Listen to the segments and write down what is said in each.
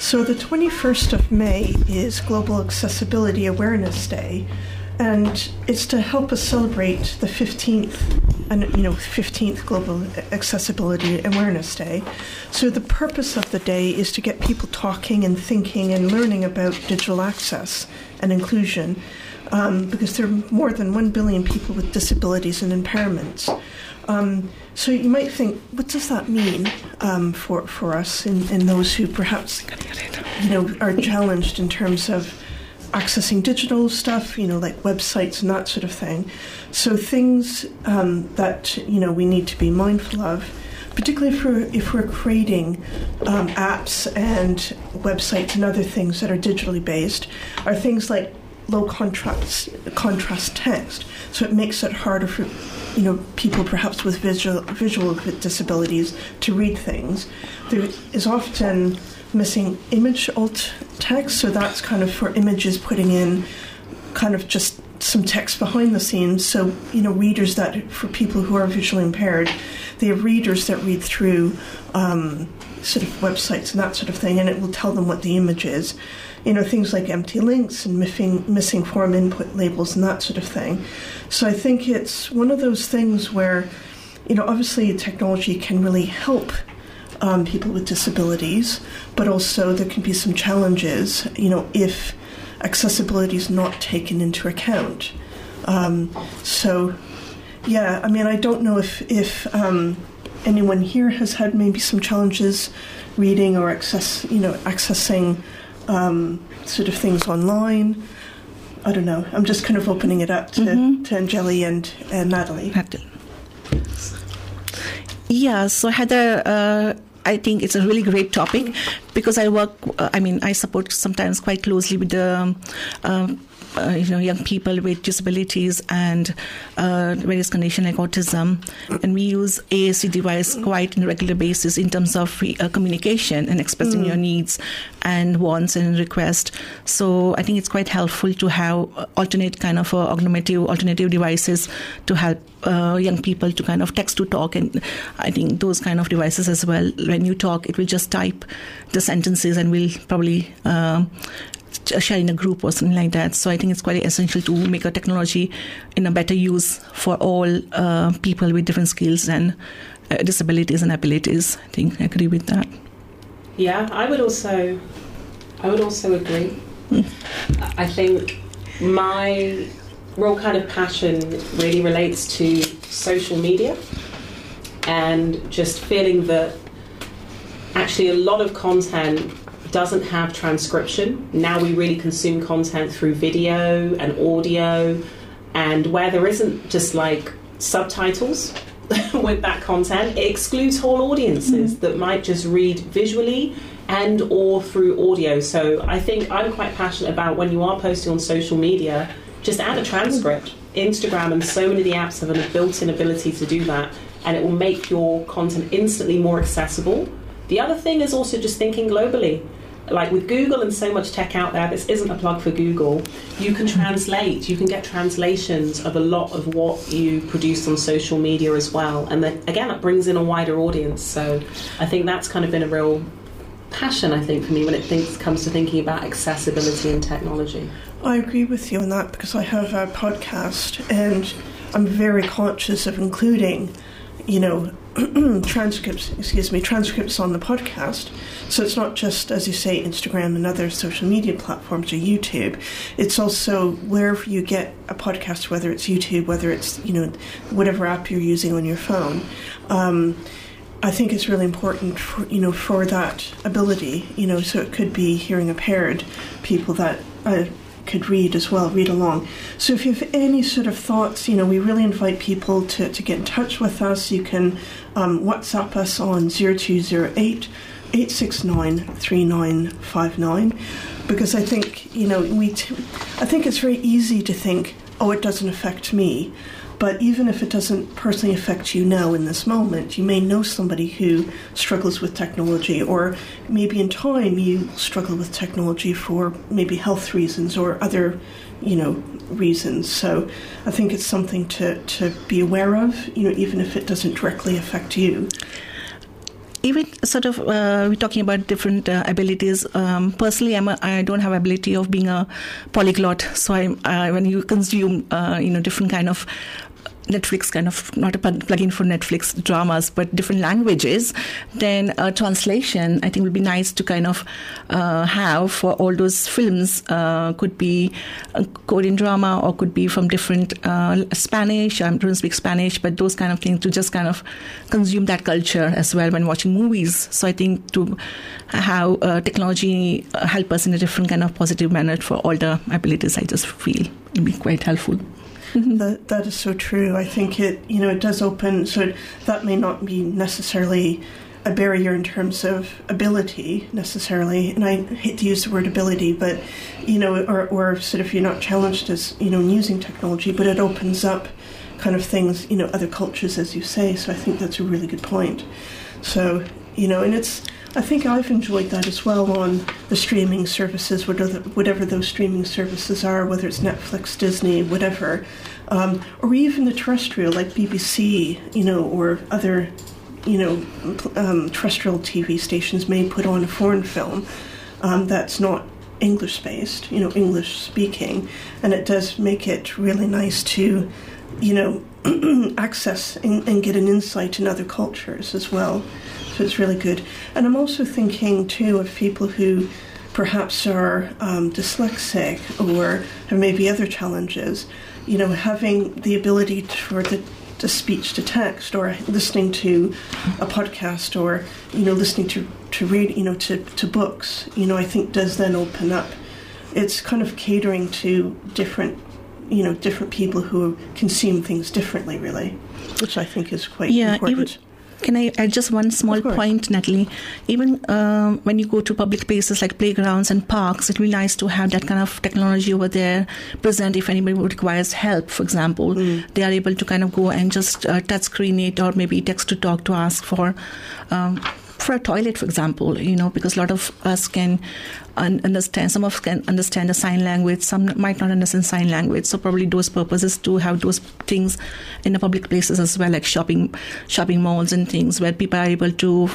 So the 21st of May is Global Accessibility Awareness Day, and it's to help us celebrate the 15th Global Accessibility Awareness Day. So the purpose of the day is to get people talking and thinking and learning about digital access and inclusion, because there are more than 1 billion people with disabilities and impairments. So you might think, what does that mean for us and those who perhaps are challenged in terms of accessing digital stuff, like websites and that sort of thing. So things that we need to be mindful of, particularly if we're creating apps and websites and other things that are digitally based, are things like low contrast text. So it makes it harder for people perhaps with visual disabilities to read things. There is often missing image alt text, so that's kind of for images putting in kind of just some text behind the scenes. So, readers for people who are visually impaired, they have readers that read through sort of websites and that sort of thing, and it will tell them what the image is. Things like empty links and missing form input labels and that sort of thing. So I think it's one of those things where, obviously technology can really help people with disabilities, but also there can be some challenges, if accessibility is not taken into account. I don't know if anyone here has had maybe some challenges reading or accessing sort of things online. I don't know. I'm just kind of opening it up to Anjali and Natalie. Yeah, so Heather, I think it's a really great topic because I support sometimes quite closely with the young people with disabilities and various conditions like autism, and we use AAC device quite on a regular basis in terms of communication and expressing your needs and wants and requests. So I think it's quite helpful to have alternative devices to help young people to kind of text to talk, and I think those kind of devices as well. When you talk, it will just type the sentences and will probably share in a group or something like that. So I think it's quite essential to make a technology in a better use for all people with different skills and disabilities and abilities. I think I agree with that. Yeah, I would also agree. I think my real kind of passion really relates to social media and just feeling that actually a lot of content doesn't have transcription. Now we really consume content through video and audio, and where there isn't just like subtitles with that content, it excludes whole audiences that might just read visually and or through audio. So I think I'm quite passionate about when you are posting on social media, just add a transcript. Instagram and so many of the apps have a built-in ability to do that, and it will make your content instantly more accessible. The other thing is also just thinking globally. Like with Google and so much tech out there, this isn't a plug for Google, you can translate, you can get translations of a lot of what you produce on social media as well. And then, again, that brings in a wider audience. So I think that's kind of been a real passion, I think, for me when it comes to thinking about accessibility and technology. I agree with you on that because I have a podcast and I'm very conscious of including, transcripts on the podcast. So it's not just, as you say, Instagram and other social media platforms or YouTube. It's also wherever you get a podcast, whether it's YouTube, whether it's, whatever app you're using on your phone. I think it's really important for that ability, so it could be hearing impaired people that could read along. So if you have any sort of thoughts, we really invite people to get in touch with us. You can WhatsApp us on 0208 869 3959, because I think, I think it's very easy to think, oh, it doesn't affect me. But even if it doesn't personally affect you now in this moment, you may know somebody who struggles with technology, or maybe in time you struggle with technology for maybe health reasons or other, reasons. So I think it's something to be aware of, even if it doesn't directly affect you. even sort of we're talking about different abilities. Personally, I don't have ability of being a polyglot. So when you consume different kind of Netflix, kind of not a plugin for Netflix dramas, but different languages, then translation I think would be nice to kind of have for all those films. Could be a Korean drama or could be from different Spanish. I don't speak Spanish, but those kind of things to just kind of consume that culture as well when watching movies. So I think to have technology help us in a different kind of positive manner for all the abilities, I just feel it'd be quite helpful. That is so true. I think it does open, so that may not be necessarily a barrier in terms of ability necessarily, and I hate to use the word ability, but or sort of you're not challenged as in using technology, but it opens up kind of things, other cultures, as you say. So I think that's a really good point. So and I think I've enjoyed that as well on the streaming services, whatever those streaming services are, whether it's Netflix, Disney, whatever, or even the terrestrial, like BBC, or other, terrestrial TV stations may put on a foreign film that's not English-based, English speaking, and it does make it really nice to, access and get an insight in other cultures as well. So it's really good. And I'm also thinking, too, of people who perhaps are dyslexic or have maybe other challenges, having the ability for the speech to text or listening to a podcast or, listening to read, to books, I think does then open up. It's kind of catering to different people who consume things differently, really, which I think is quite important. Can I add just one small point, Natalie? Even when you go to public places like playgrounds and parks, it would be nice to have that kind of technology over there present if anybody requires help, for example. They are able to kind of go and just touch screen it or maybe text to talk to ask for a toilet, for example, because a lot of us can understand, some of us can understand the sign language, some might not understand sign language. So probably those purposes to have those things in the public places as well, like shopping malls and things where people are able to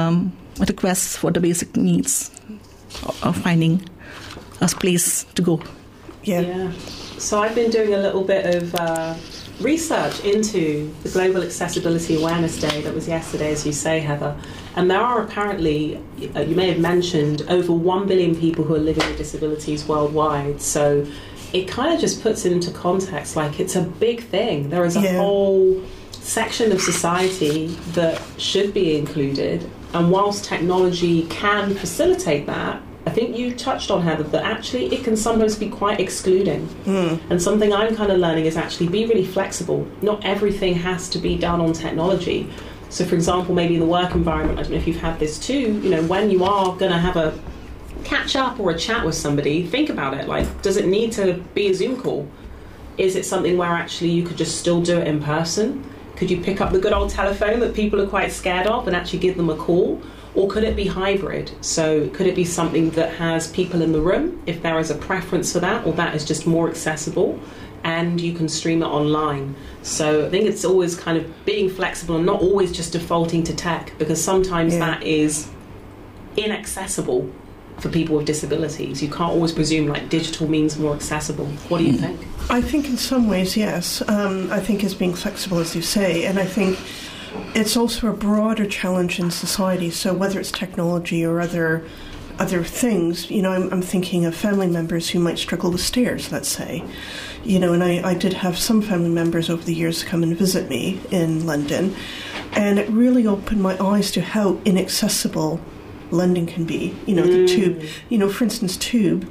request for the basic needs of finding a place to go. Yeah. So I've been doing a little bit of research into the Global Accessibility Awareness Day that was yesterday, as you say, Heather. And there are apparently, you may have mentioned, over 1 billion people who are living with disabilities worldwide. So it kind of just puts it into context, like it's a big thing. There is a whole section of society that should be included. And whilst technology can facilitate that, I think you touched on, Heather, that actually it can sometimes be quite excluding. And something I'm kind of learning is actually be really flexible. Not everything has to be done on technology. So, for example, maybe in the work environment, I don't know if you've had this too, when you are going to have a catch-up or a chat with somebody, think about it. Like, does it need to be a Zoom call? Is it something where actually you could just still do it in person? Could you pick up the good old telephone that people are quite scared of and actually give them a call? Or could it be hybrid? So could it be something that has people in the room, if there is a preference for that, or that is just more accessible, and you can stream it online? So I think it's always kind of being flexible and not always just defaulting to tech, because sometimes that is inaccessible for people with disabilities. You can't always presume like digital means more accessible. What do you think? I think in some ways, yes. I think it's being flexible, as you say, and I think it's also a broader challenge in society. So whether it's technology or other things, I'm thinking of family members who might struggle with stairs, let's say, and I did have some family members over the years come and visit me in London, and it really opened my eyes to how inaccessible London can be. The tube, for instance, tube,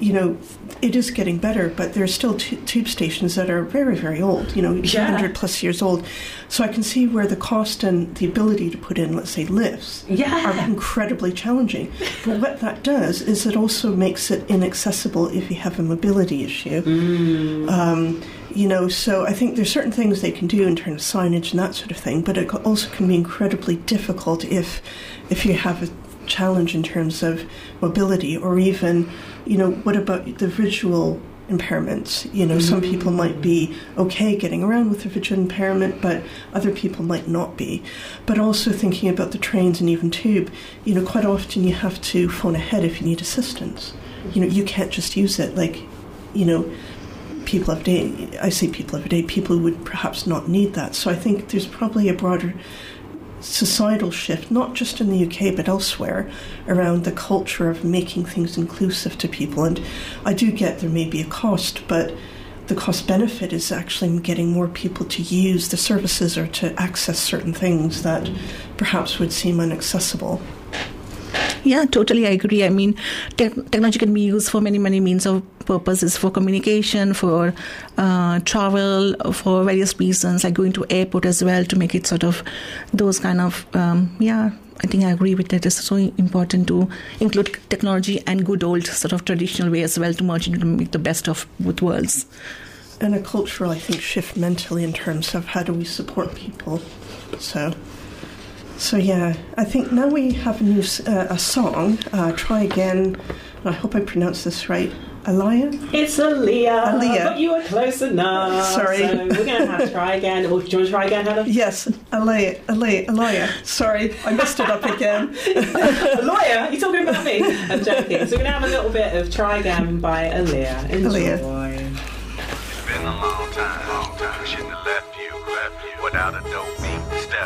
it is getting better, but there are still tube stations that are very, very old, 100 plus years old. So I can see where the cost and the ability to put in, let's say, lifts are incredibly challenging. But what that does is it also makes it inaccessible if you have a mobility issue. So I think there's certain things they can do in terms of signage and that sort of thing, but it also can be incredibly difficult if you have a challenge in terms of mobility, or even, what about the visual impairments. Some people might be okay getting around with a visual impairment, but other people might not be. But also thinking about the trains and even tube, quite often you have to phone ahead if you need assistance. You can't just use it people of day. I say people of day, people who would perhaps not need that. So I think there's probably a broader societal shift, not just in the UK but elsewhere, around the culture of making things inclusive to people. And I do get there may be a cost, but the cost benefit is actually getting more people to use the services or to access certain things that perhaps would seem inaccessible. Yeah, totally, I agree. I mean, technology can be used for many, many means of purposes, for communication, for travel, for various reasons, like going to airport as well, to make it sort of those kind of, I think I agree with that. It's so important to include technology and good old sort of traditional way as well, to merge it to make the best of both worlds. And a cultural, I think, shift mentally in terms of how do we support people. So yeah, I think now we have a song, Try Again, and I hope I pronounced this right, Aliyah? It's Aliyah. Aliyah. But you were close enough. Sorry. So we're going to have to try again. Or do you want to try again, Heather? Yes, Aliyah. Sorry, I messed it up again. Aliyah? You talking about me? I'm joking. So we're going to have a little bit of Try Again by Aliyah. Enjoy. Aliyah. It's been a long time. Shouldn't have left you without a dope beat.